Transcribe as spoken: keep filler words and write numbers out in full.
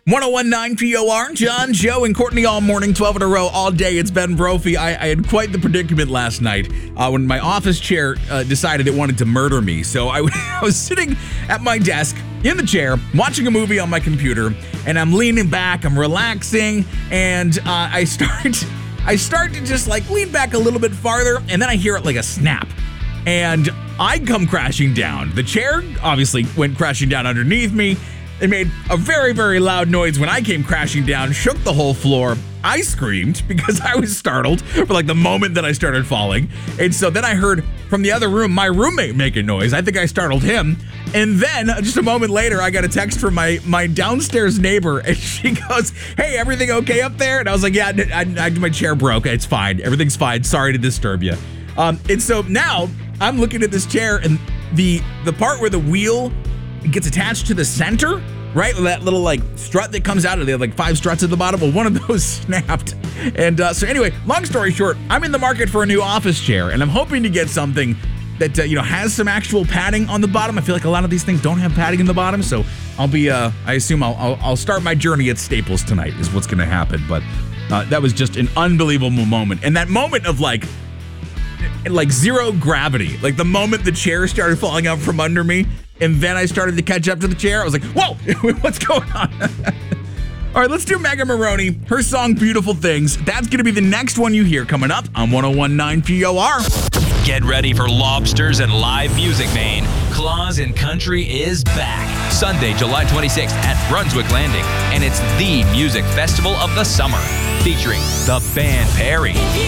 one oh one point nine P O R, John, Joe, and Courtney all morning, twelve in a row, all day. It's Ben Brophy. I, I had quite the predicament last night uh, when my office chair uh, decided it wanted to murder me. So I, I was sitting at my desk in the chair, watching a movie on my computer, and I'm leaning back, I'm relaxing, and uh, I start, I start to just like lean back a little bit farther, and then I hear it like a snap. And I come crashing down. The chair obviously went crashing down underneath me. It made a very, very loud noise when I came crashing down, shook the whole floor. I screamed because I was startled for like the moment that I started falling. And so then I heard from the other room, my roommate make a noise. I think I startled him. And then just a moment later, I got a text from my, my downstairs neighbor, and she goes, "Hey, everything okay up there?" And I was like, yeah, I, I, my chair broke. It's fine. Everything's fine. Sorry to disturb you. Um, and so now I'm looking at this chair, and the the part where the wheel gets attached to the center, right? That little like strut that comes out of, they have like five struts at the bottom. Well, one of those snapped. And uh, so anyway, long story short, I'm in the market for a new office chair, and I'm hoping to get something that, uh, you know, has some actual padding on the bottom. I feel like a lot of these things don't have padding in the bottom. So I'll be, uh, I assume I'll, I'll, I'll start my journey at Staples tonight is what's going to happen. But uh, that was just an unbelievable moment. And that moment of like, like zero gravity, like the moment the chair started falling out from under me, and then I started to catch up to the chair, I was like, whoa, what's going on? All right, let's do Megan Moroney, her song Beautiful Things. That's going to be the next one you hear coming up on one oh one point nine P O R. Get ready for lobsters and live music, Maine. Claus and Country is back. Sunday, July twenty-sixth at Brunswick Landing. And it's the music festival of the summer, featuring the band Perry,